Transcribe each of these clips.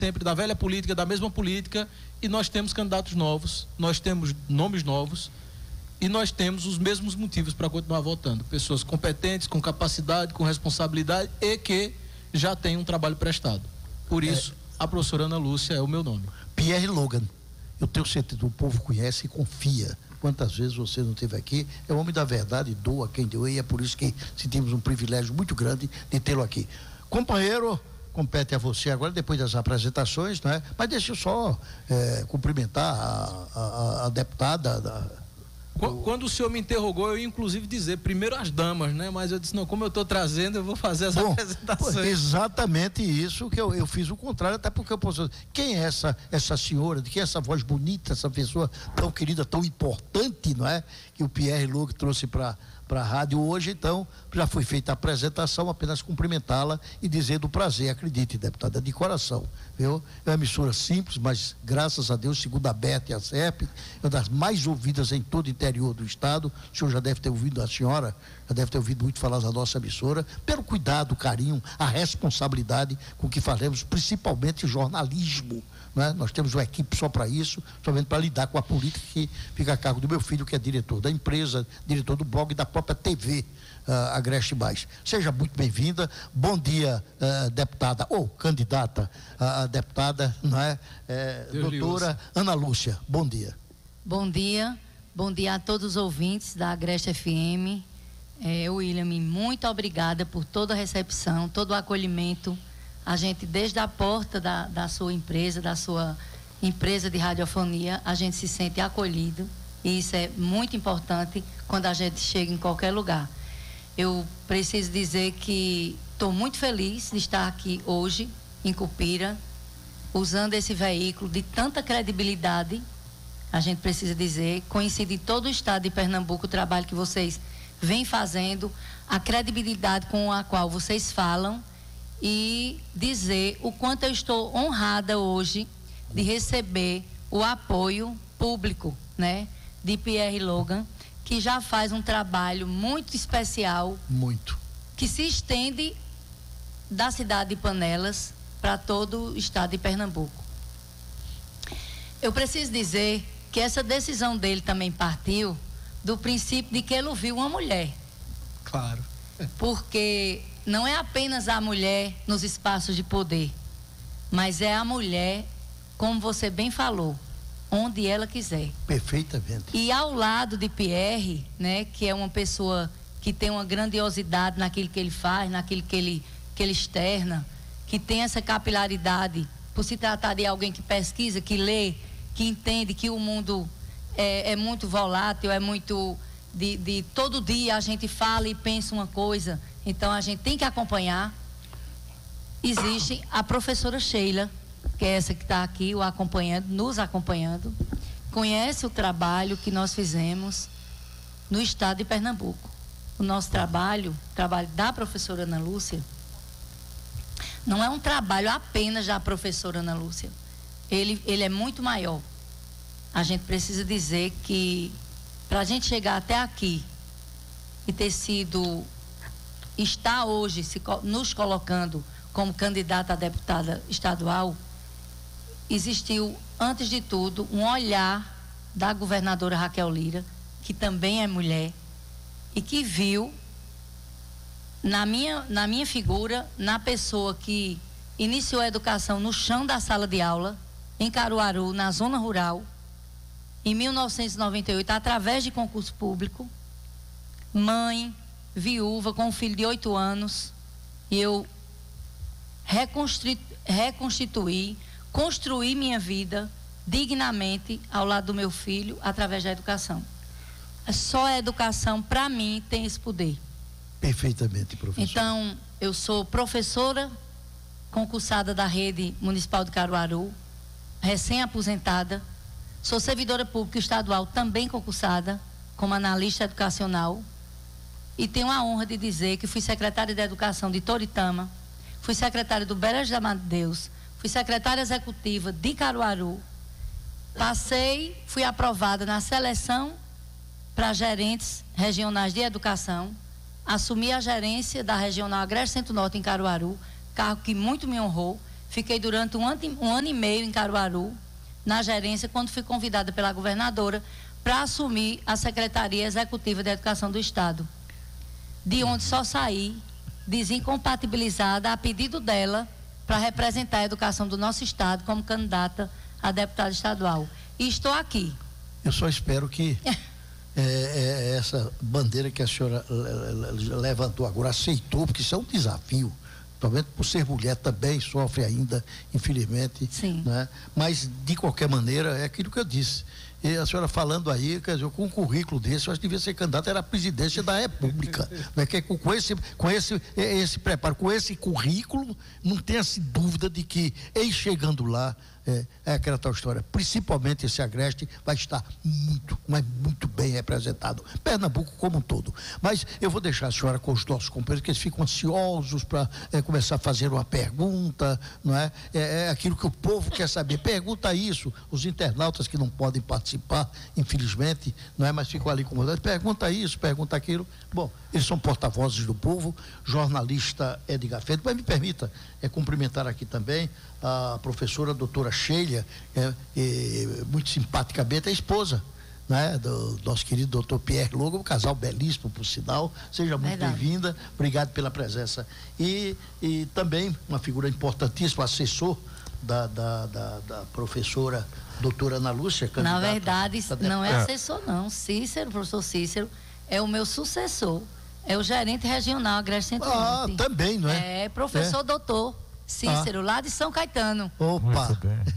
sempre da velha política, da mesma política, e nós temos candidatos novos, nós temos nomes novos, e nós temos os mesmos motivos para continuar votando. Pessoas competentes, com capacidade, com responsabilidade e que já têm um trabalho prestado. Por isso, a professora Ana Lúcia é o meu nome. Pierre Logan, eu tenho certeza, o povo conhece e confia. Quantas vezes você não esteve aqui, é o homem da verdade, doa quem doa, e é por isso que sentimos um privilégio muito grande de tê-lo aqui. Companheiro, compete a você agora, depois das apresentações, não é? Mas deixa eu só cumprimentar a deputada. Quando o senhor me interrogou, eu ia inclusive dizer primeiro as damas, né? Mas eu disse, não, como eu estou trazendo, eu vou fazer as apresentações. Exatamente isso que eu fiz o contrário, até porque eu posso... Quem é essa senhora, de quem é essa voz bonita, essa pessoa tão querida, tão importante, não é? Que o Pierre Logan trouxe para a rádio hoje. Então já foi feita a apresentação, apenas cumprimentá-la e dizer do prazer, acredite, deputada, de coração, viu? É uma emissora simples, mas graças a Deus, segundo a Beth e a CEP, é uma das mais ouvidas em todo o interior do estado. O senhor já deve ter ouvido, a senhora já deve ter ouvido muito falar da nossa emissora, pelo cuidado, carinho, a responsabilidade com que fazemos, principalmente jornalismo, né? Nós temos uma equipe só para isso, somente para lidar com a política, que fica a cargo do meu filho, que é diretor da empresa, diretor do blog e da própria TV, Agreste Mais. Seja muito bem-vinda. Bom dia, deputada, ou candidata a deputada, não é? Doutora Ana Lúcia, bom dia. Bom dia a todos os ouvintes da Agreste FM. William, muito obrigada por toda a recepção, todo o acolhimento. A gente, desde a porta da sua empresa de radiofonia, a gente se sente acolhido, e isso é muito importante quando a gente chega em qualquer lugar. Eu preciso dizer que estou muito feliz de estar aqui hoje, em Cupira, usando esse veículo de tanta credibilidade. A gente precisa dizer, conhecido em todo o estado de Pernambuco, o trabalho que vocês vêm fazendo, a credibilidade com a qual vocês falam, e dizer o quanto eu estou honrada hoje de receber o apoio público, né, de Pierre Logan, que já faz um trabalho muito especial, que se estende da cidade de Panelas para todo o estado de Pernambuco. Eu preciso dizer que essa decisão dele também partiu do princípio de que ele ouviu uma mulher. Claro. Porque não é apenas a mulher nos espaços de poder, mas é a mulher, como você bem falou, onde ela quiser. Perfeitamente. E ao lado de Pierre, né, que é uma pessoa que tem uma grandiosidade naquilo que ele faz, naquilo que ele externa, que tem essa capilaridade, por se tratar de alguém que pesquisa, que lê, que entende que o mundo é muito volátil, é muito... De todo dia a gente fala e pensa uma coisa, então a gente tem que acompanhar. Existe a professora Sheila, que é essa que está aqui nos acompanhando, conhece o trabalho que nós fizemos no estado de Pernambuco. O nosso trabalho da professora Ana Lúcia, não é um trabalho apenas da professora Ana Lúcia, ele é muito maior. A gente precisa dizer que para a gente chegar até aqui e estar hoje nos colocando como candidata a deputada estadual, existiu, antes de tudo, um olhar da governadora Raquel Lira, que também é mulher, e que viu na minha figura, na pessoa que iniciou a educação no chão da sala de aula, em Caruaru, na zona rural, em 1998, através de concurso público, mãe, viúva, com um filho de 8 anos, e eu construí minha vida dignamente ao lado do meu filho, através da educação. Só a educação, para mim, tem esse poder. Perfeitamente, professora. Então, eu sou professora concursada da Rede Municipal de Caruaru, recém-aposentada. Sou servidora pública estadual, também concursada, como analista educacional. E tenho a honra de dizer que fui secretária de Educação de Toritama, fui secretária do Beras de Amadeus, fui secretária executiva de Caruaru. Fui aprovada na seleção para gerentes regionais de educação. Assumi a gerência da Regional Agreste Centro-Norte em Caruaru, cargo que muito me honrou. Fiquei durante um ano e meio em Caruaru, na gerência, quando fui convidada pela governadora para assumir a Secretaria Executiva de Educação do Estado, de onde só saí desincompatibilizada a pedido dela para representar a educação do nosso Estado como candidata a deputada estadual. E estou aqui. Eu só espero que essa bandeira que a senhora levantou agora, aceitou, porque isso é um desafio. Talvez por ser mulher também sofre ainda, infelizmente. Sim. Né? Mas, de qualquer maneira, é aquilo que eu disse. E a senhora falando aí, quer dizer, com um currículo desse, eu acho que devia ser candidata era a presidência da República. Né? Que com esse preparo, com esse currículo, não tenha-se dúvida de que, em chegando lá, é aquela tal história. Principalmente esse Agreste vai estar muito bem representado. Pernambuco como um todo. Mas eu vou deixar a senhora com os nossos companheiros, que eles ficam ansiosos para começar a fazer uma pergunta, não é? É aquilo que o povo quer saber. Pergunta isso, os internautas que não podem participar, infelizmente, não é? Mas ficam ali com pergunta isso, pergunta aquilo. Bom, eles são porta-vozes do povo, jornalista Edgar Fede, mas me permita cumprimentar aqui também a professora doutora Sheila, muito simpaticamente, a esposa, né, do nosso querido doutor Pierre Logan, um casal belíssimo, por sinal. Seja muito bem-vinda, obrigado pela presença. E também uma figura importantíssima, assessor da professora doutora Ana Lúcia. Na verdade, não é assessor não, Cícero, professor Cícero, é o meu sucessor, é o gerente regional Agreste Centro-Norte. Também, não é? É professor doutor Cícero, lá de São Caetano. Opa!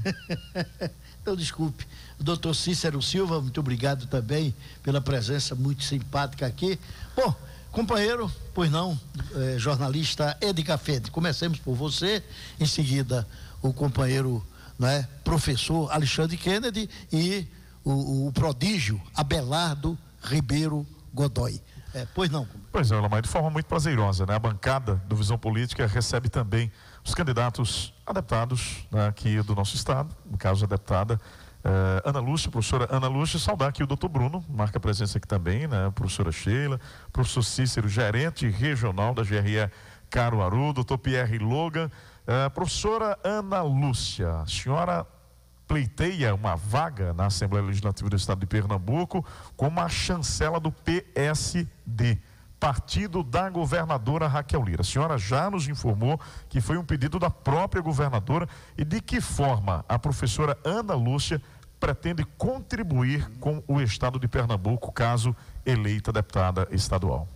Então, desculpe. Doutor Cícero Silva, muito obrigado também pela presença muito simpática aqui. Bom, companheiro, pois não, jornalista Edgar Fede, comecemos por você, em seguida o companheiro, né, professor Alexandre Kennedy e o prodígio Abelardo Ribeiro Godoy. Pois não. Pois é, Elamar, de forma muito prazerosa, né? A bancada do Visão Política recebe também os candidatos a deputados, né, aqui do nosso estado, no caso a deputada Ana Lúcia, professora Ana Lúcia, saudar aqui o doutor Bruno, marca presença aqui também, né? Professora Sheila, professor Cícero, gerente regional da GRE Caruaru, doutor Pierre Logan, professora Ana Lúcia, a senhora pleiteia uma vaga na Assembleia Legislativa do Estado de Pernambuco como a chancela do PSD, partido da governadora Raquel Lira. A senhora já nos informou que foi um pedido da própria governadora e de que forma a professora Ana Lúcia pretende contribuir com o Estado de Pernambuco, caso eleita deputada estadual.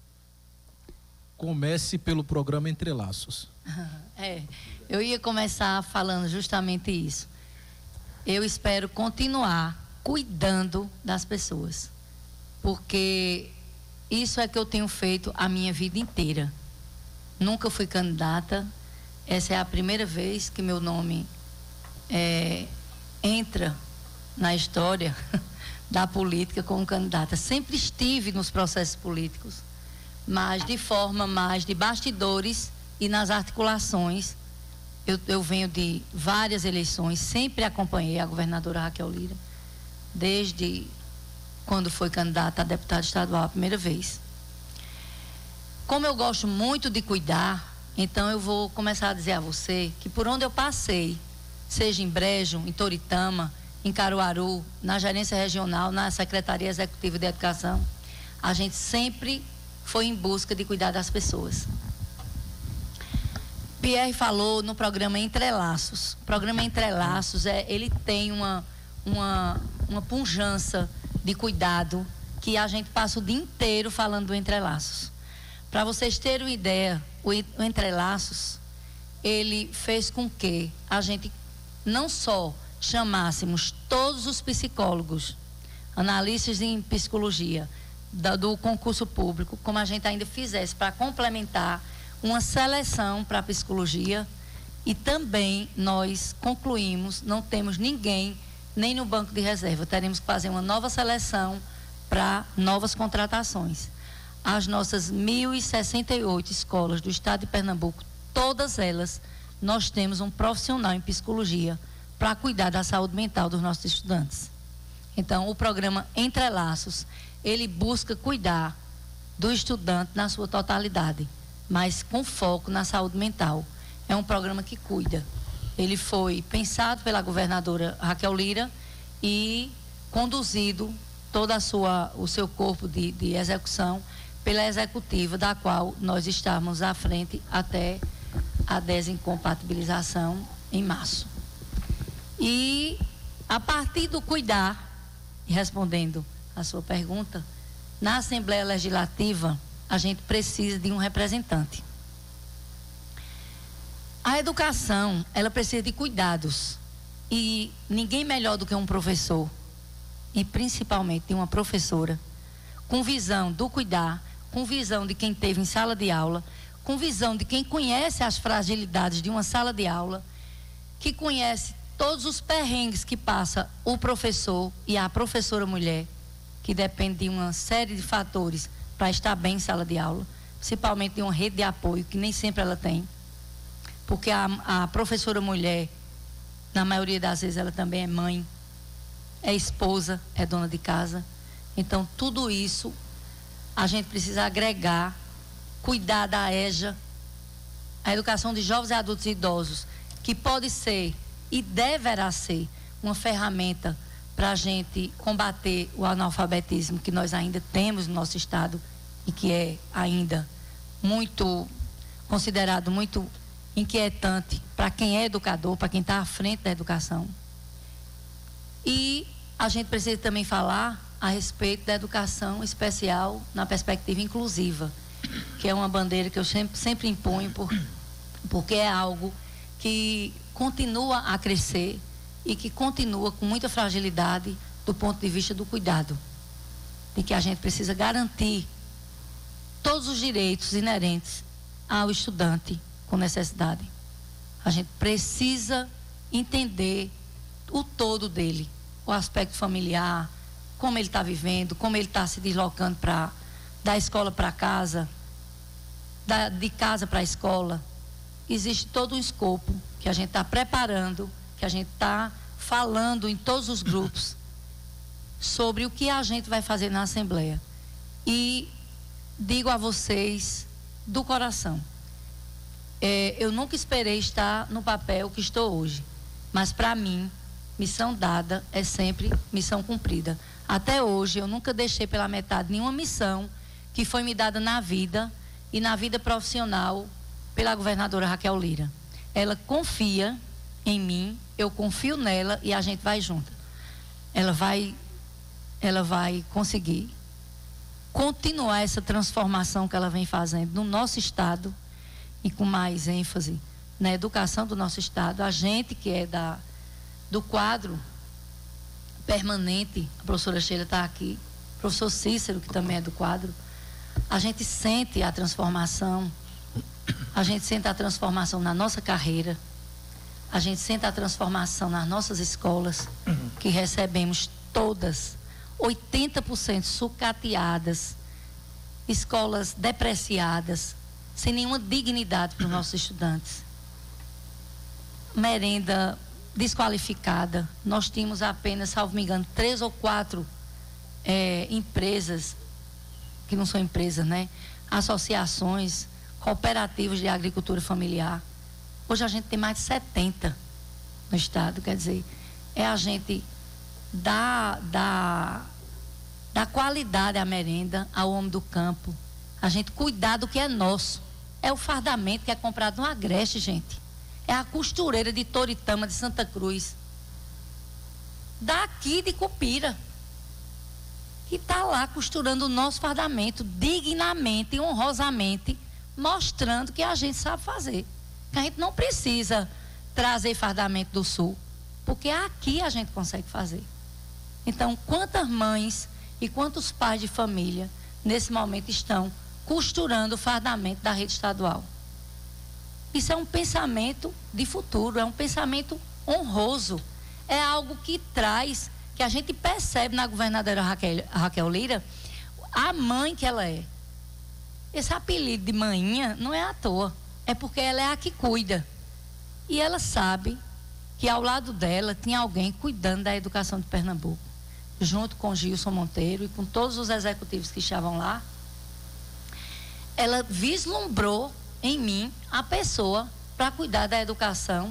Comece pelo programa Entrelaços. Eu ia começar falando justamente isso. Eu espero continuar cuidando das pessoas, porque isso é que eu tenho feito a minha vida inteira. Nunca fui candidata, essa é a primeira vez que meu nome entra na história da política como candidata. Sempre estive nos processos políticos, mas de forma mais de bastidores e nas articulações. Eu venho de várias eleições, sempre acompanhei a governadora Raquel Lira, desde quando foi candidata a deputada estadual a primeira vez. Como eu gosto muito de cuidar, então eu vou começar a dizer a você que por onde eu passei, seja em Brejo, em Toritama, em Caruaru, na gerência regional, na Secretaria Executiva de Educação, a gente sempre foi em busca de cuidar das pessoas. Pierre falou no programa Entrelaços. O programa Entrelaços, ele tem uma pujança de cuidado que a gente passa o dia inteiro falando do Entrelaços. Para vocês terem uma ideia, o Entrelaços, ele fez com que a gente não só chamássemos todos os psicólogos, analistas em psicologia do concurso público, como a gente ainda fizesse para complementar uma seleção para a psicologia, e também nós concluímos, não temos ninguém nem no banco de reserva, teremos que fazer uma nova seleção para novas contratações. As nossas 1.068 escolas do estado de Pernambuco, todas elas, nós temos um profissional em psicologia para cuidar da saúde mental dos nossos estudantes. Então, o programa Entrelaços, ele busca cuidar do estudante na sua totalidade, mas com foco na saúde mental. É um programa que cuida Ele foi pensado pela governadora Raquel Lira e conduzido o seu corpo de execução pela executiva, da qual nós estamos à frente até a desincompatibilização em março. E a partir do cuidar, respondendo a sua pergunta, na Assembleia Legislativa a gente precisa de um representante. A educação, ela precisa de cuidados, e ninguém melhor do que um professor, e principalmente de uma professora, com visão do cuidar, com visão de quem teve em sala de aula, com visão de quem conhece as fragilidades de uma sala de aula, que conhece todos os perrengues que passa o professor e a professora mulher, que depende de uma série de fatores para estar bem em sala de aula, principalmente de uma rede de apoio que nem sempre ela tem, porque a professora mulher, na maioria das vezes, ela também é mãe, é esposa, é dona de casa. Então, tudo isso a gente precisa agregar, cuidar da EJA, a educação de jovens, adultos e idosos, que pode ser e deverá ser uma ferramenta para a gente combater o analfabetismo que nós ainda temos no nosso estado e que é ainda muito considerado muito inquietante para quem é educador, para quem está à frente da educação. E a gente precisa também falar a respeito da educação especial na perspectiva inclusiva, que é uma bandeira que eu sempre imponho, porque é algo que continua a crescer e que continua com muita fragilidade do ponto de vista do cuidado, e que a gente precisa garantir todos os direitos inerentes ao estudante com necessidade. A gente precisa entender o todo dele, o aspecto familiar, como ele está vivendo, como ele está se deslocando da escola para casa, de casa para a escola. Existe todo um escopo que a gente está preparando, que a gente está falando em todos os grupos sobre o que a gente vai fazer na Assembleia. E digo a vocês do coração, eu nunca esperei estar no papel que estou hoje, mas para mim, missão dada é sempre missão cumprida. Até hoje eu nunca deixei pela metade nenhuma missão que foi me dada na vida e na vida profissional pela governadora Raquel Lira. Ela confia em mim, eu confio nela e a gente vai junto. Ela vai conseguir continuar essa transformação que ela vem fazendo no nosso estado, e com mais ênfase na educação do nosso estado. A gente que é do quadro permanente, a professora Sheila está aqui, o professor Cícero, que também é do quadro, a gente sente a transformação, a gente sente a transformação na nossa carreira, a gente sente a transformação nas nossas escolas, que recebemos todas 80% sucateadas, escolas depreciadas, sem nenhuma dignidade para os nossos estudantes. Merenda desqualificada. Nós tínhamos apenas, salvo me engano, 3 ou 4 empresas, que não são empresas, né? Associações, cooperativas de agricultura familiar. Hoje a gente tem mais de 70 no estado. Quer dizer, é a gente dar qualidade à merenda ao homem do campo, a gente cuidar do que é nosso. É o fardamento que é comprado no Agreste, gente. É a costureira de Toritama, de Santa Cruz, daqui de Cupira, que está lá costurando o nosso fardamento dignamente e honrosamente, mostrando que a gente sabe fazer, que a gente não precisa trazer fardamento do sul, porque aqui a gente consegue fazer. Então, quantas mães e quantos pais de família nesse momento estão costurando o fardamento da rede estadual? Isso é um pensamento de futuro, é um pensamento honroso, é algo que traz, que a gente percebe na governadora Raquel Lira, a mãe que ela é. Esse apelido de manhinha não é à toa, é porque ela é a que cuida. E ela sabe que ao lado dela tinha alguém cuidando da educação de Pernambuco, junto com Gilson Monteiro e com todos os executivos que estavam lá. Ela vislumbrou em mim a pessoa para cuidar da educação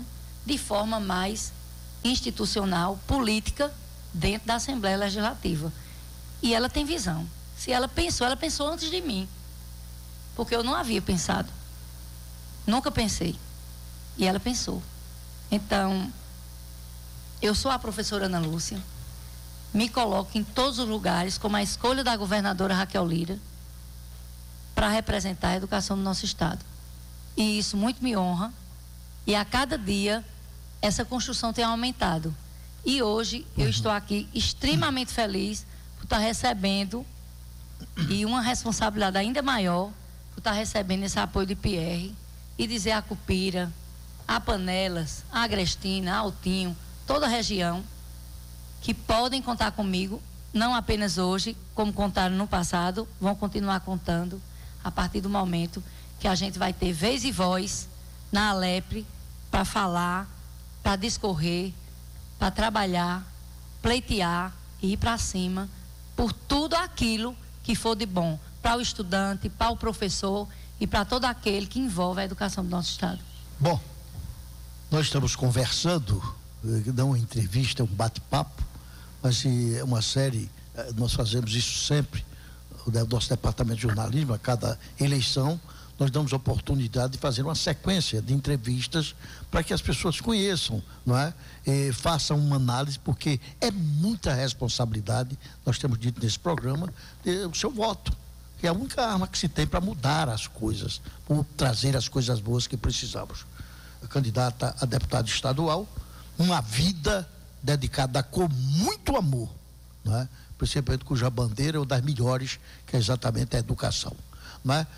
de forma mais institucional, política, dentro da Assembleia Legislativa. E ela tem visão. Se ela pensou antes de mim, porque eu não havia pensado. Nunca pensei. E ela pensou. Então, eu sou a professora Ana Lúcia, me coloco em todos os lugares como a escolha da governadora Raquel Lira para representar a educação do nosso estado. E isso muito me honra. E a cada dia essa construção tem aumentado. E hoje eu estou aqui extremamente feliz por estar recebendo, e uma responsabilidade ainda maior, por estar recebendo esse apoio de Pierre e dizer a Cupira, a Panelas, a Agrestina, a Altinho, toda a região, que podem contar comigo, não apenas hoje, como contaram no passado, vão continuar contando a partir do momento que a gente vai ter vez e voz na Alepre para falar, para discorrer, para trabalhar, pleitear e ir para cima por tudo aquilo que for de bom para o estudante, para o professor e para todo aquele que envolve a educação do nosso estado. Bom, nós estamos conversando, não uma entrevista, um bate-papo, mas é uma série, nós fazemos isso sempre, o nosso departamento de jornalismo, a cada eleição, nós damos a oportunidade de fazer uma sequência de entrevistas para que as pessoas conheçam, não é? Façam uma análise, porque é muita responsabilidade, nós temos dito nesse programa, o seu voto, que é a única arma que se tem para mudar as coisas, por trazer as coisas boas que precisamos. A candidata a deputada estadual, uma vida dedicada com muito amor, não é? Principalmente cuja bandeira é uma das melhores, que é exatamente a educação, não é?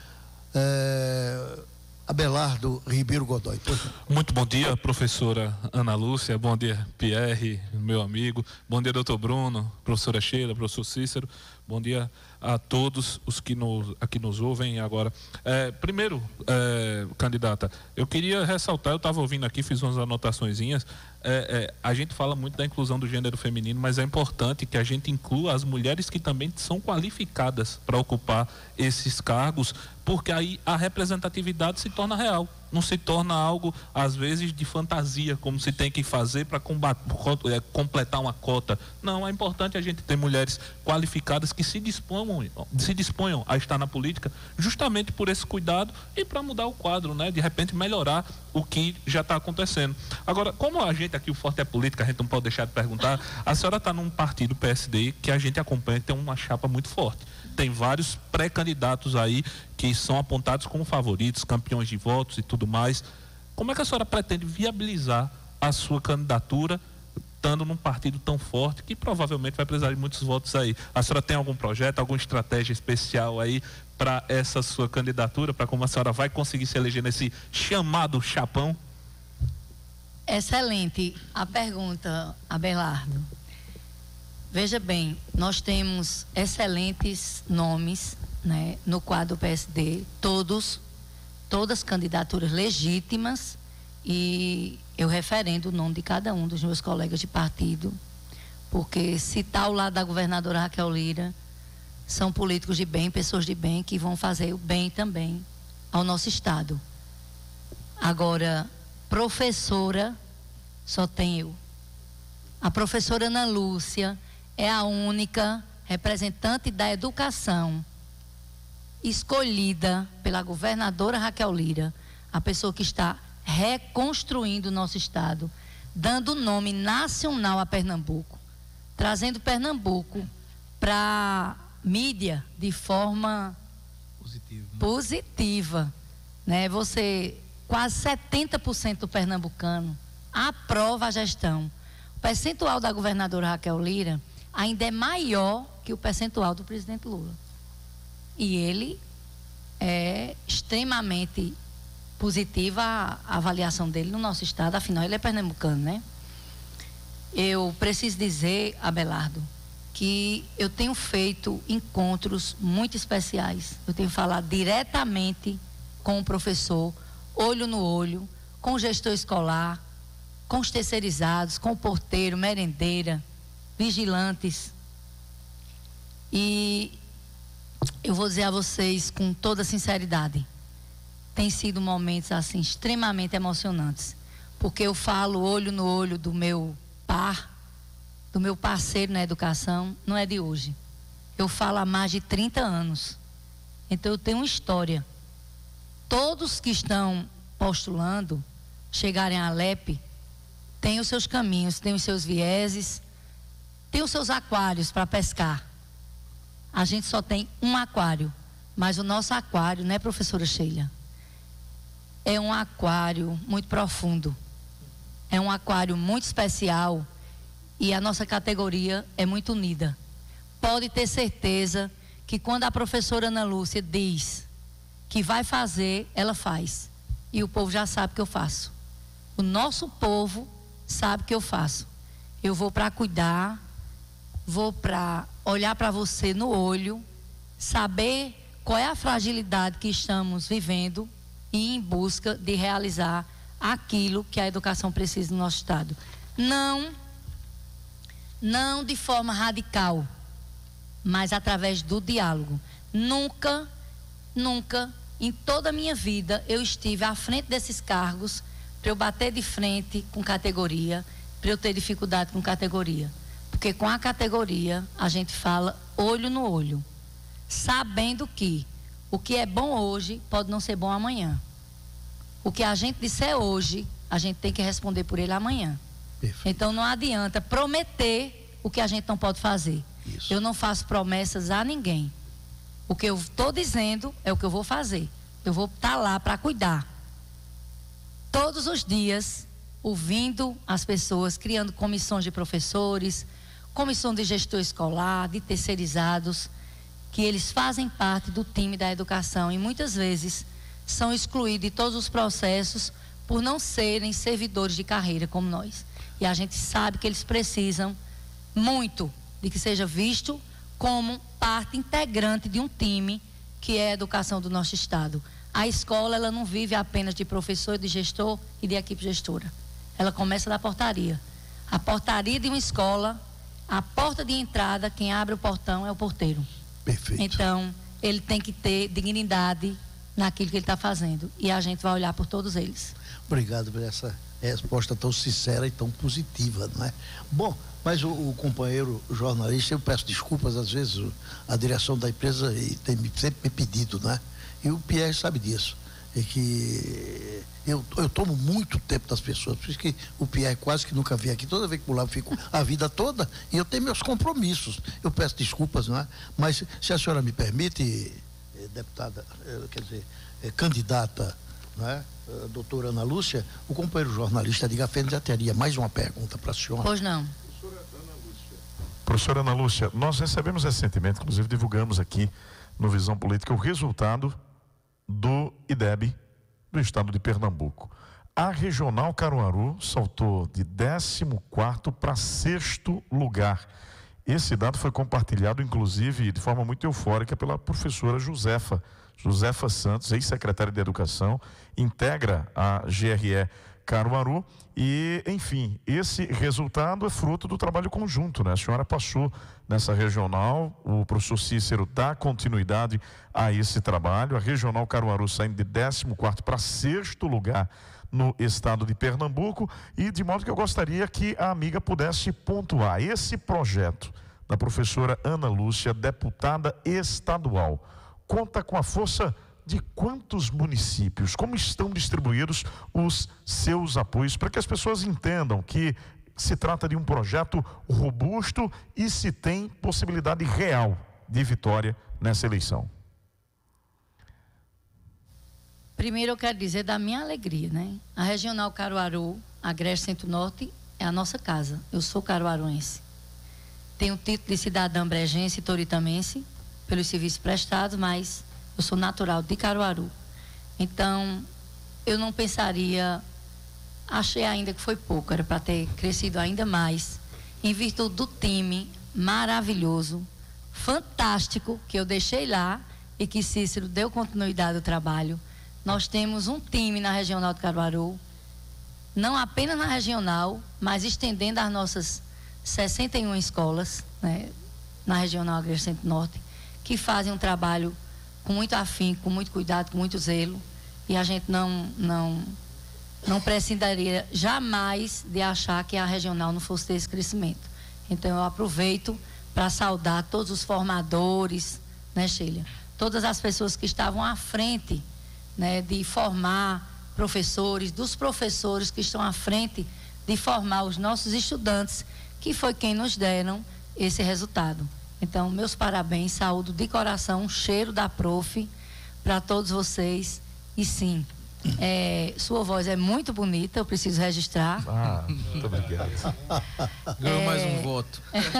Abelardo Ribeiro Godoy. Muito bom dia, professora Ana Lúcia, bom dia, Pierre, meu amigo, bom dia, doutor Bruno, professora Sheila, professor Cícero, bom dia a todos os que aqui nos ouvem agora. Primeiro, candidata, eu queria ressaltar, eu estava ouvindo aqui, fiz umas anotaçõezinhas, a gente fala muito da inclusão do gênero feminino, mas é importante que a gente inclua as mulheres que também são qualificadas para ocupar esses cargos, porque aí a representatividade se torna real, não se torna algo, às vezes, de fantasia, como se tem que fazer para completar uma cota. Não, é importante a gente ter mulheres qualificadas que se disponham a estar na política, justamente por esse cuidado e para mudar o quadro, né? De repente melhorar o que já está acontecendo. Agora, como a gente aqui, o Forte é Política, a gente não pode deixar de perguntar, a senhora está num partido PSD que a gente acompanha, que tem uma chapa muito forte. Tem vários pré-candidatos aí que são apontados como favoritos, campeões de votos e tudo mais. Como é que a senhora pretende viabilizar a sua candidatura, estando num partido tão forte, que provavelmente vai precisar de muitos votos aí? A senhora tem algum projeto, alguma estratégia especial aí para essa sua candidatura, para como a senhora vai conseguir se eleger nesse chamado chapão? Excelente a pergunta, Abelardo. Veja bem, nós temos excelentes nomes, né, no quadro PSD, todas candidaturas legítimas, e eu referendo o nome de cada um dos meus colegas de partido, porque se está ao lado da governadora Raquel Lira, são políticos de bem, pessoas de bem, que vão fazer o bem também ao nosso estado. Agora, professora, só tem eu. A professora Ana Lúcia é a única representante da educação escolhida pela governadora Raquel Lira, a pessoa que está reconstruindo o nosso estado, dando nome nacional a Pernambuco, trazendo Pernambuco para mídia de forma positiva, né? Você, quase 70% do pernambucano aprova a gestão. O percentual da governadora Raquel Lira ainda é maior que o percentual do presidente Lula. E ele é extremamente positiva a avaliação dele no nosso estado, afinal ele é pernambucano, né? Eu preciso dizer, Abelardo, que eu tenho feito encontros muito especiais. Eu tenho falado diretamente com o professor, olho no olho, com o gestor escolar, com os terceirizados, com o porteiro, merendeira, vigilantes. E eu vou dizer a vocês com toda sinceridade, tem sido momentos assim extremamente emocionantes, porque eu falo olho no olho do meu parceiro na educação, não é de hoje. Eu falo há mais de 30 anos. Então eu tenho uma história. Todos que estão postulando, chegarem à Alep, têm os seus caminhos, têm os seus vieses, têm os seus aquários para pescar. A gente só tem um aquário, mas o nosso aquário, né, professora Sheila? É um aquário muito profundo. É um aquário muito especial e a nossa categoria é muito unida. Pode ter certeza que quando a professora Ana Lúcia diz que vai fazer, ela faz. E o povo já sabe que eu faço. O nosso povo sabe que eu faço. Eu vou para cuidar, vou para olhar para você no olho, saber qual é a fragilidade que estamos vivendo e ir em busca de realizar aquilo que a educação precisa no nosso estado. Não de forma radical, mas através do diálogo. Nunca, em toda a minha vida, eu estive à frente desses cargos para eu bater de frente com categoria, para eu ter dificuldade com categoria. Porque com a categoria, a gente fala olho no olho, sabendo que o que é bom hoje pode não ser bom amanhã. O que a gente disser hoje, a gente tem que responder por ele amanhã. Perfeito. Então não adianta prometer o que a gente não pode fazer. Isso. Eu não faço promessas a ninguém. O que eu estou dizendo é o que eu vou fazer. Eu vou estar lá para cuidar. Todos os dias, ouvindo as pessoas, criando comissões de professores, comissão de gestor escolar, de terceirizados, que eles fazem parte do time da educação e muitas vezes são excluídos de todos os processos por não serem servidores de carreira como nós. E a gente sabe que eles precisam muito de que seja visto como parte integrante de um time que é a educação do nosso estado. A escola, ela não vive apenas de professor, de gestor e de equipe gestora. Ela começa da portaria. A portaria de uma escola, a porta de entrada, quem abre o portão é o porteiro. Perfeito. Então, ele tem que ter dignidade naquilo que ele está fazendo. E a gente vai olhar por todos eles. Obrigado por essa resposta tão sincera e tão positiva, não é? Bom, mas o companheiro jornalista, eu peço desculpas, às vezes a direção da empresa tem sempre me pedido, não é? E o Pierre sabe disso. É que eu tomo muito tempo das pessoas, por isso que o Pierre quase que nunca vem aqui, toda vez que eu lá fico a vida toda, e eu tenho meus compromissos. Eu peço desculpas, não é? Mas se a senhora me permite, deputada, quer dizer, candidata, não é? Doutora Ana Lúcia, o companheiro jornalista Edgar Fênix já teria mais uma pergunta para a senhora. Pois não. Professora Ana Lúcia, nós recebemos recentemente, inclusive divulgamos aqui no Visão Política, o resultado do IDEB do estado de Pernambuco. A Regional Caruaru saltou de 14º para 6º lugar. Esse dado foi compartilhado, inclusive, de forma muito eufórica pela professora Josefa Santos, ex-secretária de Educação, integra a GRE Caruaru e, enfim, esse resultado é fruto do trabalho conjunto, né? A senhora passou nessa regional, o professor Cícero dá continuidade a esse trabalho, a Regional Caruaru saindo de 14º para 6º lugar no estado de Pernambuco, e de modo que eu gostaria que a amiga pudesse pontuar esse projeto da professora Ana Lúcia, deputada estadual, conta com a força de quantos municípios? Como estão distribuídos os seus apoios para que as pessoas entendam que se trata de um projeto robusto e se tem possibilidade real de vitória nessa eleição? Primeiro eu quero dizer da minha alegria, né? A Regional Caruaru, a Agreste Centro-Norte, é a nossa casa. Eu sou caruaruense. Tenho o título de cidadã brejense e toritamense pelos serviços prestados, mas eu sou natural de Caruaru. Então, eu não pensaria, achei ainda que foi pouco, era para ter crescido ainda mais, em virtude do time maravilhoso, fantástico, que eu deixei lá e que Cícero deu continuidade ao trabalho. Nós temos um time na Regional de Caruaru, não apenas na Regional, mas estendendo as nossas 61 escolas, né, na Regional Agreste Centro-Norte, que fazem um trabalho com muito afinco, com muito cuidado, com muito zelo, e a gente não não prescindiria jamais de achar que a regional não fosse ter esse crescimento. Então eu aproveito para saudar todos os formadores, né, Sheila? Todas as pessoas que estavam à frente, né, de formar professores, dos professores que estão à frente de formar os nossos estudantes, que foi quem nos deram esse resultado. Então, meus parabéns, saúdo de coração, um cheiro da prof para todos vocês. E sim, sua voz é muito bonita, eu preciso registrar. Muito obrigado. Ganhou mais um voto.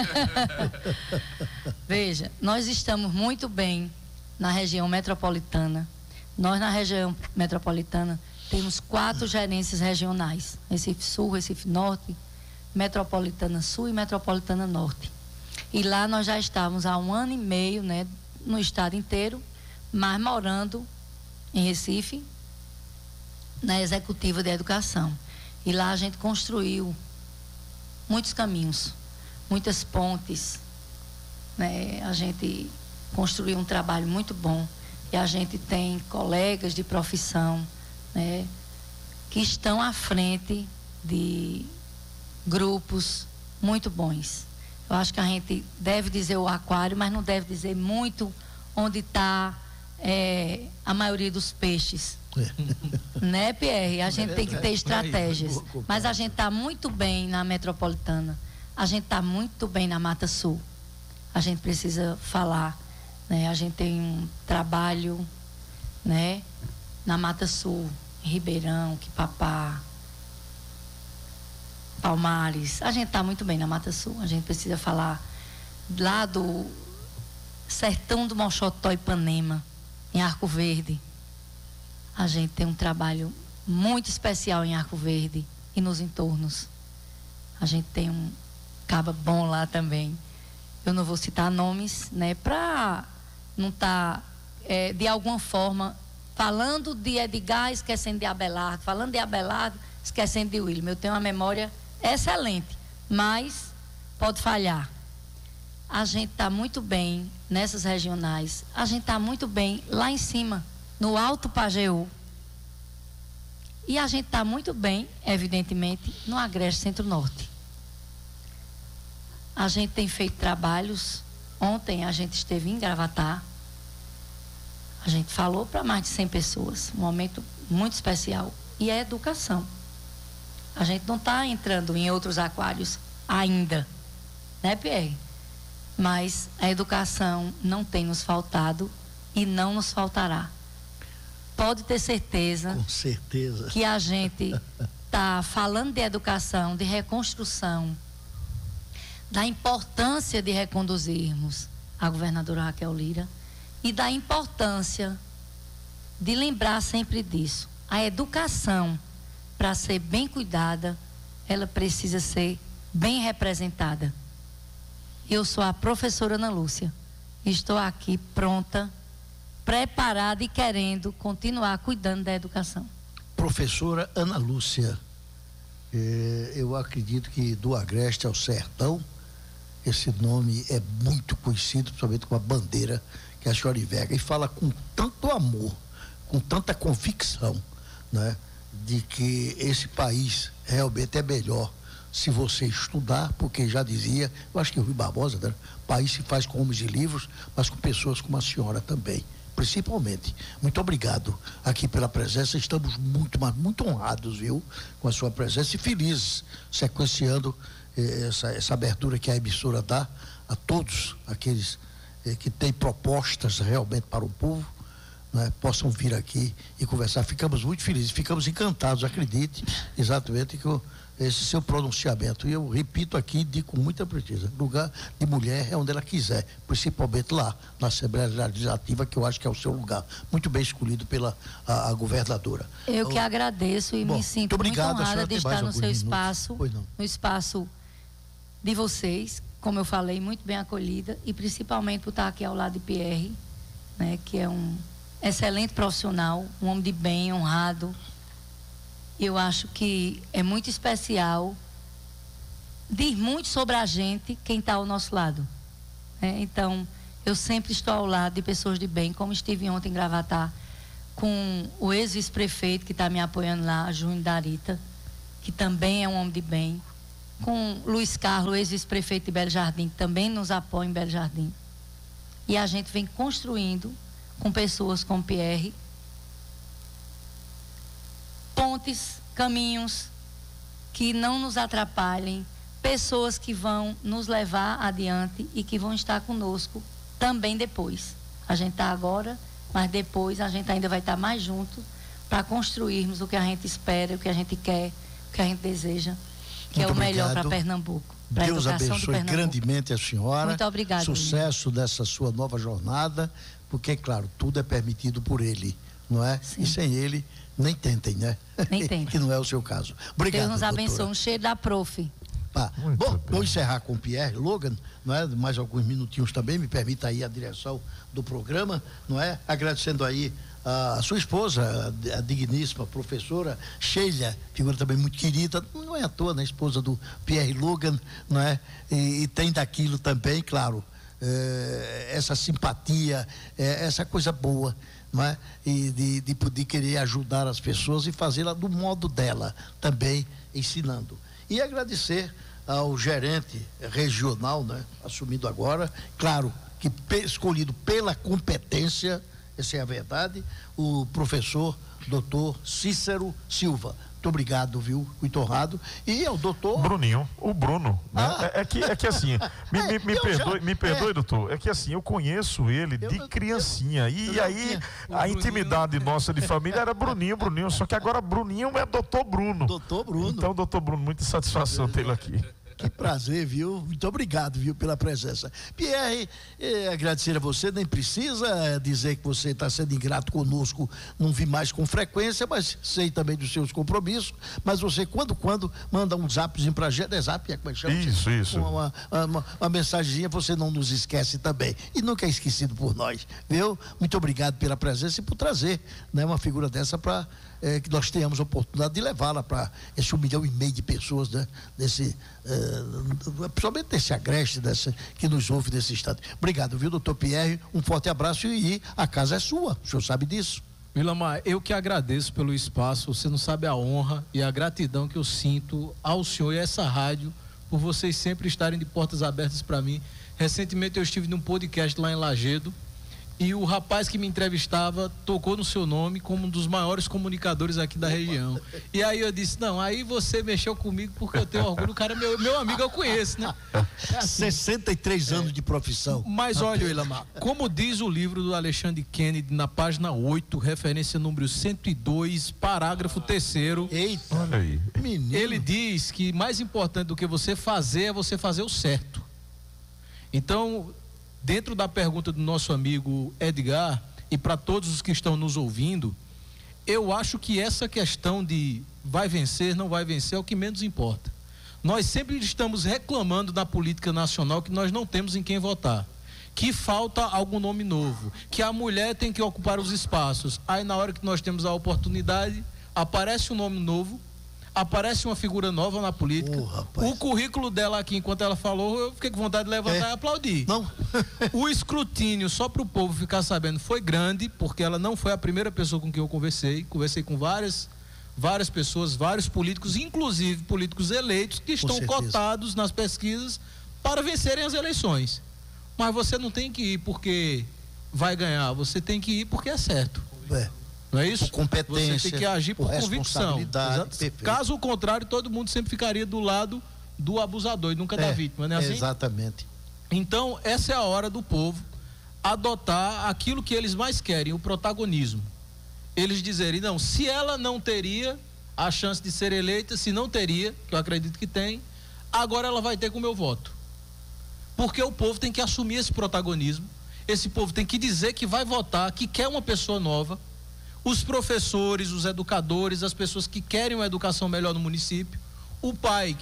Veja, nós estamos muito bem na região metropolitana. Nós, na região metropolitana, temos 4 gerências regionais: Recife Sul, Recife Norte, Metropolitana Sul e Metropolitana Norte. E lá nós já estávamos há 1 ano e meio, né, no estado inteiro, mas morando em Recife, na Executiva de Educação. E lá a gente construiu muitos caminhos, muitas pontes, né? A gente construiu um trabalho muito bom. E a gente tem colegas de profissão, né, que estão à frente de grupos muito bons. Eu acho que a gente deve dizer o aquário, mas não deve dizer muito onde está a maioria dos peixes. Né, Pierre? A gente tem que ter estratégias. Mas a gente está muito bem na metropolitana. A gente está muito bem na Mata Sul. A gente precisa falar, né? A gente tem um trabalho, né, na Mata Sul, Ribeirão, Quipapá, Palmares. A gente está muito bem na Mata Sul. A gente precisa falar lá do sertão do Mochotó, Ipanema, em Arco Verde. A gente tem um trabalho muito especial em Arco Verde e nos entornos. A gente tem um caba bom lá também. Eu não vou citar nomes, né, para não estar, de alguma forma, falando de Edgar, esquecendo de Abelardo, falando de Abelardo, esquecendo de William. Eu tenho uma memória excelente, mas pode falhar. A gente está muito bem nessas regionais, a gente está muito bem lá em cima, no Alto Pajeú. E a gente está muito bem, evidentemente, no Agreste Centro-Norte. A gente tem feito trabalhos. Ontem a gente esteve em Gravatá. A gente falou para mais de 100 pessoas, um momento muito especial. E é educação. A gente não está entrando em outros aquários ainda, né, Pierre? Mas a educação não tem nos faltado e não nos faltará. Pode ter certeza. Com certeza. Que a gente está falando de educação, de reconstrução, da importância de reconduzirmos a governadora Raquel Lira e da importância de lembrar sempre disso. A educação, para ser bem cuidada, ela precisa ser bem representada. Eu sou a professora Ana Lúcia. Estou aqui pronta, preparada e querendo continuar cuidando da educação. Professora Ana Lúcia, eu acredito que do Agreste ao Sertão, esse nome é muito conhecido, principalmente com a bandeira que a senhora enverga, e fala com tanto amor, com tanta convicção, né, de que esse país realmente é melhor se você estudar, porque já dizia, eu acho que o Rui Barbosa, né, o país se faz com homens de livros, mas com pessoas como a senhora também, principalmente. Muito obrigado aqui pela presença, estamos muito honrados, viu, com a sua presença e felizes, sequenciando essa abertura que a emissora dá a todos aqueles que têm propostas realmente para o povo, né, possam vir aqui e conversar. Ficamos muito felizes, ficamos encantados, acredite, exatamente com esse seu pronunciamento. E eu repito aqui, digo com muita precisão, lugar de mulher é onde ela quiser, principalmente lá na Assembleia Legislativa, que eu acho que é o seu lugar, muito bem escolhido pela a governadora. Eu que agradeço e me sinto muito honrada de estar no seu espaço, no espaço de vocês, como eu falei, muito bem acolhida, e principalmente por estar aqui ao lado de Pierre, né, que é um excelente profissional, um homem de bem, honrado. Eu acho que é muito especial, diz muito sobre a gente quem está ao nosso lado, né? Então, eu sempre estou ao lado de pessoas de bem, como estive ontem em Gravatá, com o ex-vice-prefeito que está me apoiando lá, Júnior Darita, que também é um homem de bem, com Luiz Carlos, ex-vice-prefeito de Belo Jardim, que também nos apoia em Belo Jardim. E a gente vem construindo, com pessoas como Pierre, pontes, caminhos que não nos atrapalhem, pessoas que vão nos levar adiante e que vão estar conosco também depois. A gente está agora, mas depois a gente ainda vai estar mais junto para construirmos o que a gente espera, o que a gente quer, o que a gente deseja, que Muito é o melhor para obrigado. Pernambuco. Pra Deus educação abençoe de Pernambuco. grandemente a senhora. Muito obrigada. Sucesso dessa sua nova jornada, porque, claro, tudo é permitido por ele, não é? Sim. E sem ele, nem tentem, né? Nem tentem. Que não é o seu caso. Obrigado, Deus nos abençoe. doutora. Um cheiro da prof. Muito Bom, bem. vou encerrar com o Pierre Logan, não é? Mais alguns minutinhos também, me permita aí a direção do programa, não é? Agradecendo aí a sua esposa, a digníssima professora Sheila, figura também muito querida, não é à toa, né? Esposa do Pierre Logan, não é? E tem daquilo também, claro, essa simpatia, essa coisa boa, não é? E de poder querer ajudar as pessoas e fazê-la do modo dela, também ensinando. E agradecer ao gerente regional, né, assumindo agora, claro, que escolhido pela competência, essa é a verdade, o professor doutor Cícero Silva. Muito obrigado, viu? Muito honrado. E ao doutor... Bruninho, o Bruno, né? É que assim, me perdoe, doutor, é que assim, eu conheço ele de criancinha, e aí a intimidade nossa de família era Bruninho, só que agora Bruninho é doutor Bruno. Doutor Bruno. Então, doutor Bruno, muita satisfação tê-lo aqui. Que prazer, viu? Muito obrigado, viu, pela presença. Pierre, agradecer a você, nem precisa dizer que você está sendo ingrato conosco, não vi mais com frequência, mas sei também dos seus compromissos, mas você, quando manda um zapzinho pra gente, zap, como é que chama? Isso. Uma mensagenzinha, você não nos esquece também, e nunca é esquecido por nós, viu? Muito obrigado pela presença e por trazer, né, uma figura dessa para que nós tenhamos a oportunidade de levá-la para esse 1,5 milhão de pessoas, né? Principalmente desse agreste que nos ouve nesse estado. Obrigado, viu, doutor Pierre? Um forte abraço e a casa é sua, o senhor sabe disso. Wilamar, eu que agradeço pelo espaço, você não sabe a honra e a gratidão que eu sinto ao senhor e a essa rádio por vocês sempre estarem de portas abertas para mim. Recentemente eu estive num podcast lá em Lagedo e o rapaz que me entrevistava tocou no seu nome como um dos maiores comunicadores aqui da região. E aí eu disse, não, aí você mexeu comigo porque eu tenho orgulho, o cara é meu amigo, eu conheço, né? É assim. 63 anos de profissão. Mas olha, Wilamar, como diz o livro do Alexandre Kennedy, na página 8, referência número 102, parágrafo 3º. Eita, Olha aí. menino. Ele diz que mais importante do que você fazer é você fazer o certo. Então, dentro da pergunta do nosso amigo Edgar, e para todos os que estão nos ouvindo, eu acho que essa questão de vai vencer, não vai vencer, é o que menos importa. Nós sempre estamos reclamando na política nacional que nós não temos em quem votar, que falta algum nome novo, que a mulher tem que ocupar os espaços. Aí na hora que nós temos a oportunidade, aparece um nome novo, aparece uma figura nova na política. O currículo dela aqui, enquanto ela falou, eu fiquei com vontade de levantar e aplaudir. Não. O escrutínio, só para o povo ficar sabendo, foi grande, porque ela não foi a primeira pessoa com quem eu conversei. Conversei com várias pessoas, vários políticos, inclusive políticos eleitos, que estão cotados nas pesquisas para vencerem as eleições. Mas você não tem que ir porque vai ganhar, você tem que ir porque é certo. Não é isso? Por competência, você tem que agir por convicção. Caso contrário, todo mundo sempre ficaria do lado do abusador e nunca da vítima, não é assim? Exatamente. Então, essa é a hora do povo adotar aquilo que eles mais querem, o protagonismo. Eles dizerem, não, se ela não teria a chance de ser eleita, se não teria, que eu acredito que tem, agora ela vai ter com o meu voto. Porque o povo tem que assumir esse protagonismo, esse povo tem que dizer que vai votar, que quer uma pessoa nova. Os professores, os educadores, as pessoas que querem uma educação melhor no município, o pai,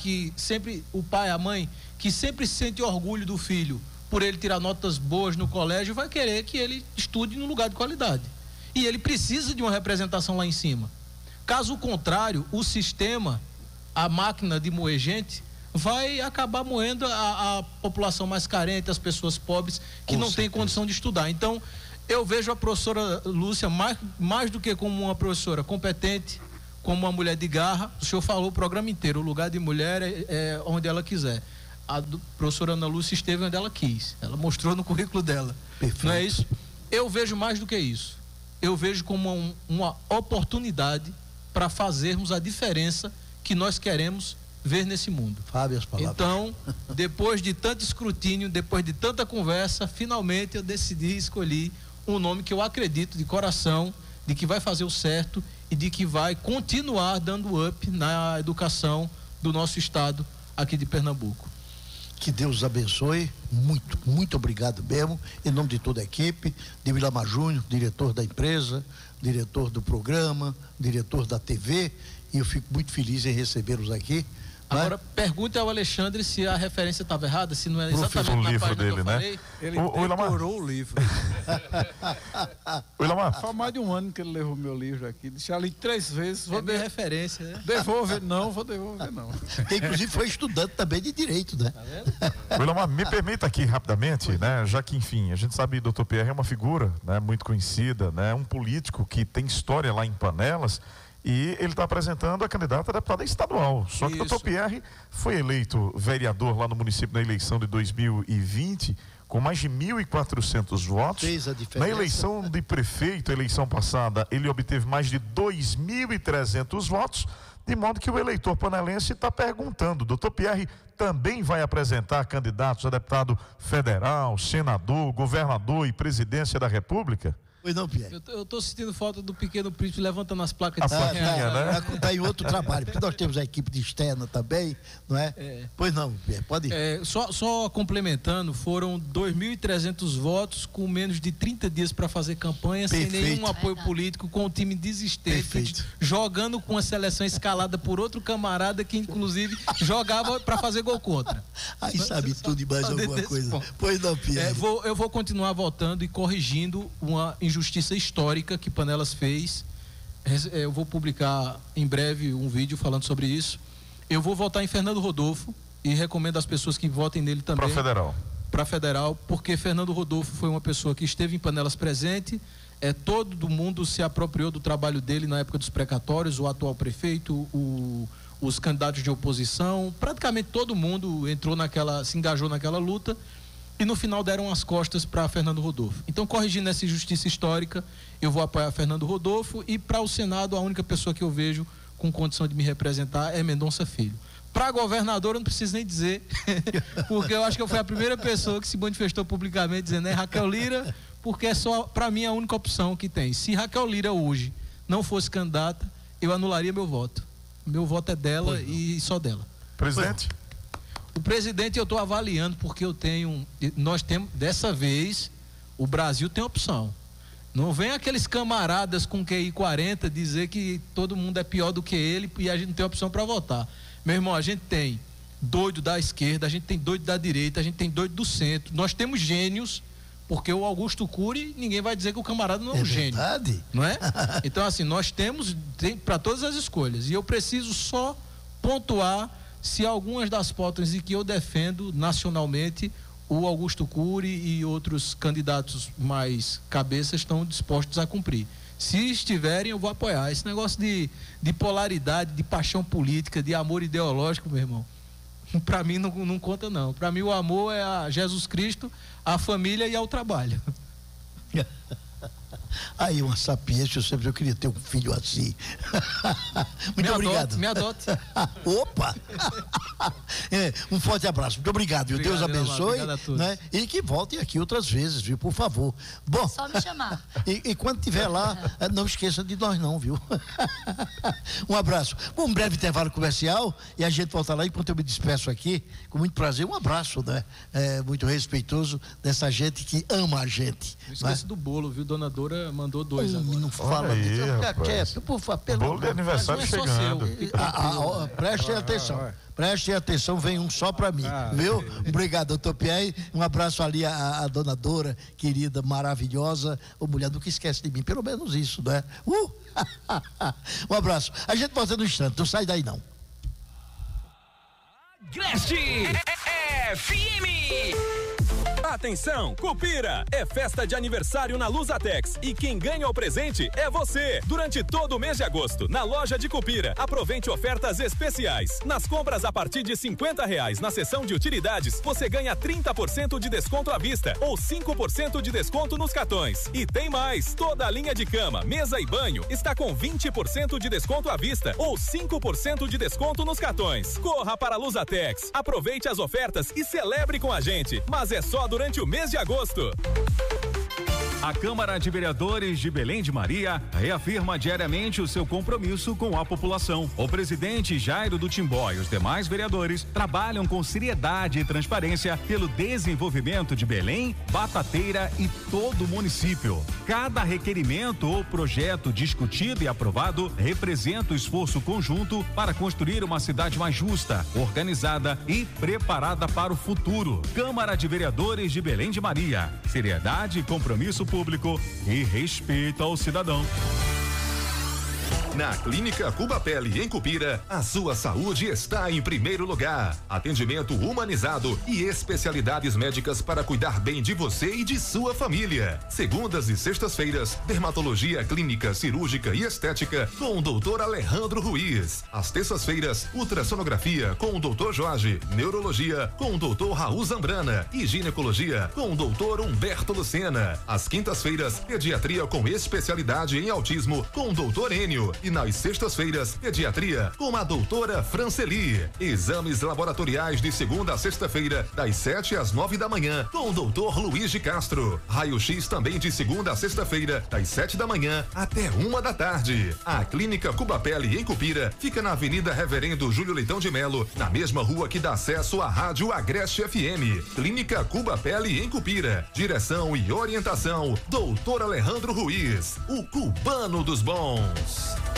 a mãe, que sempre sente orgulho do filho por ele tirar notas boas no colégio, vai querer que ele estude num lugar de qualidade. E ele precisa de uma representação lá em cima. Caso contrário, o sistema, a máquina de moer gente, vai acabar moendo a população mais carente, as pessoas pobres que não têm condição de estudar. Então, Eu vejo a professora Lúcia mais do que como uma professora competente, como uma mulher de garra. O senhor falou o programa inteiro, o lugar de mulher é onde ela quiser. A professora Ana Lúcia esteve onde ela quis. Ela mostrou no currículo dela. Perfeito. Não é isso? Eu vejo mais do que isso. Eu vejo como uma oportunidade para fazermos a diferença que nós queremos ver nesse mundo. Fábio, as palavras. Então, depois de tanto escrutínio, depois de tanta conversa, finalmente eu decidi escolher um nome que eu acredito de coração, de que vai fazer o certo e de que vai continuar dando up na educação do nosso estado aqui de Pernambuco. Que Deus os abençoe, muito, muito obrigado mesmo, em nome de toda a equipe, de Wilamar Júnior, diretor da empresa, diretor do programa, diretor da TV, e eu fico muito feliz em recebê-los aqui. Agora, pergunte ao Alexandre se a referência estava errada, se não é exatamente na livro página dele, que eu falei. Ele decorou o livro. Faz mais de um ano que ele levou meu livro aqui. Deixa ali 3 vezes. Vou dar referência, né? Devolver, não, vou devolver, não. Inclusive foi estudante também de direito, né? Tá vendo? Wilamar, me permita aqui rapidamente, né? Já que, enfim, a gente sabe que o Dr. Pierre é uma figura, né, muito conhecida, né? Um político que tem história lá em Panelas. E ele está apresentando a candidata a deputada estadual. Só que o Dr. Pierre foi eleito vereador lá no município na eleição de 2020, com mais de 1.400 votos. Fez a diferença. Na eleição de prefeito, eleição passada, ele obteve mais de 2.300 votos, de modo que o eleitor panelense está perguntando: Dr. Pierre também vai apresentar candidatos a deputado federal, senador, governador e presidência da República? Pois não, Pierre? Eu estou sentindo falta do Pequeno Príncipe levantando as placas de né? Está em outro trabalho, porque nós temos a equipe de externa também, não é? Pois não, Pierre, pode ir. Só complementando, foram 2.300 votos com menos de 30 dias para fazer campanha, Perfeito. sem nenhum apoio político, com o time desistente, jogando com a seleção escalada por outro camarada que inclusive jogava para fazer gol contra. Aí sabe tudo e mais alguma coisa. Ponto. Pois não, Pierre. Eu vou continuar votando e corrigindo uma injustiça histórica que Panelas fez. Eu vou publicar em breve um vídeo falando sobre isso. Eu vou votar em Fernando Rodolfo e recomendo às pessoas que votem nele também. Para federal, porque Fernando Rodolfo foi uma pessoa que esteve em Panelas presente. Todo mundo se apropriou do trabalho dele na época dos precatórios, o atual prefeito, os candidatos de oposição, praticamente todo mundo se engajou naquela luta. E no final deram as costas para Fernando Rodolfo. Então, corrigindo essa injustiça histórica, eu vou apoiar Fernando Rodolfo, e para o Senado a única pessoa que eu vejo com condição de me representar é Mendonça Filho. Para governador eu não preciso nem dizer, porque eu acho que eu fui a primeira pessoa que se manifestou publicamente dizendo Raquel Lira, porque é só, para mim, a única opção que tem. Se Raquel Lira hoje não fosse candidata, eu anularia meu voto. Meu voto é dela e só dela. Presidente? O presidente eu estou avaliando, porque nós temos, dessa vez, o Brasil tem opção. Não vem aqueles camaradas com QI 40 dizer que todo mundo é pior do que ele e a gente não tem opção para votar. Meu irmão, a gente tem doido da esquerda, a gente tem doido da direita, a gente tem doido do centro. Nós temos gênios, porque o Augusto Cury, ninguém vai dizer que o camarada não é um gênio. Verdade. Não é? Então, assim, nós temos para todas as escolhas. E eu preciso só pontuar se algumas das pautas em que eu defendo nacionalmente, o Augusto Cury e outros candidatos mais cabeças estão dispostos a cumprir. Se estiverem, eu vou apoiar. Esse negócio de polaridade, de paixão política, de amor ideológico, meu irmão, para mim não conta não. Para mim o amor é a Jesus Cristo, a família e ao trabalho. Aí uma sapiência, eu queria ter um filho assim. Muito obrigado. Me adote. Opa! Um forte abraço. Muito obrigado, viu? Deus abençoe. Obrigado a todos. Né? E que voltem aqui outras vezes, viu? Por favor. Bom. Só me chamar. E quando estiver lá, não esqueça de nós não, viu? Um abraço. Um breve intervalo comercial e a gente volta lá. Enquanto eu me despeço aqui, com muito prazer, um abraço, né? Muito respeitoso dessa gente que ama a gente. Não esqueça do bolo, viu? Dona Dora mandou 2 agora. Não fala aí, disso. Por favor, bolo de aniversário chegando. Prestem atenção. Prestem atenção, vem um só para mim, viu? Obrigado, doutor Pierre. Um abraço ali a dona Dora, querida, maravilhosa. Ô, mulher, nunca esquece de mim, pelo menos isso, né? Um abraço. A gente volta no instante, não sai daí não. Agreste FM. Atenção, Cupira! É festa de aniversário na Luzatex e quem ganha o presente é você. Durante todo o mês de agosto, na loja de Cupira, aproveite ofertas especiais. Nas compras a partir de R$50 na seção de utilidades, você ganha 30% de desconto à vista ou 5% de desconto nos cartões. E tem mais! Toda a linha de cama, mesa e banho está com 20% de desconto à vista ou 5% de desconto nos cartões. Corra para a Luzatex, aproveite as ofertas e celebre com a gente, mas é só durante o mês de agosto. A Câmara de Vereadores de Belém de Maria reafirma diariamente o seu compromisso com a população. O presidente Jairo do Timbó e os demais vereadores trabalham com seriedade e transparência pelo desenvolvimento de Belém, Batateira e todo o município. Cada requerimento ou projeto discutido e aprovado representa o esforço conjunto para construir uma cidade mais justa, organizada e preparada para o futuro. Câmara de Vereadores de Belém de Maria. Seriedade, compromisso público e respeito ao cidadão. Na Clínica Cuba Pele, em Cupira, a sua saúde está em primeiro lugar. Atendimento humanizado e especialidades médicas para cuidar bem de você e de sua família. Segundas e sextas-feiras, dermatologia clínica, cirúrgica e estética com o Dr. Alejandro Ruiz. Às terças-feiras, ultrassonografia com o Dr. Jorge, neurologia com o Dr. Raul Zambrana e ginecologia com o Dr. Humberto Lucena. Às quintas-feiras, pediatria com especialidade em autismo com o Dr. Enio. E nas sextas-feiras, pediatria com a doutora Franceli. Exames laboratoriais de segunda a sexta-feira, das 7 às 9 da manhã, com o doutor Luiz de Castro. Raio-X também de segunda a sexta-feira, das 7 da manhã até 1 da tarde. A Clínica Cuba Pele, em Cupira, fica na Avenida Reverendo Júlio Leitão de Melo, na mesma rua que dá acesso à Rádio Agreste FM. Clínica Cuba Pele, em Cupira. Direção e orientação, doutor Alejandro Ruiz, o cubano dos bons.